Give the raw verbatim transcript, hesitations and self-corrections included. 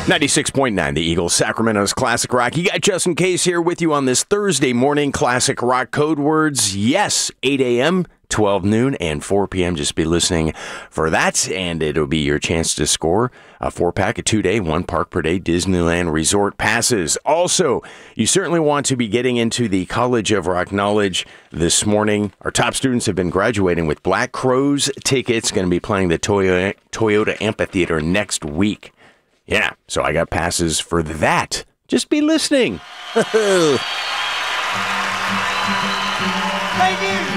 ninety-six point nine, the Eagles, Sacramento's Classic Rock. You got Justin Case here with you on this Thursday morning. Classic Rock code words. Yes, eight a.m., twelve noon, and four p.m. Just be listening for that, and it'll be your chance to score a four-pack, a two-day, one park per day Disneyland Resort passes. Also, you certainly want to be getting into the College of Rock knowledge this morning. Our top students have been graduating with Black Crowes tickets, going to be playing the Toyota, Toyota Amphitheater next week. Yeah, so I got passes for that. Just be listening.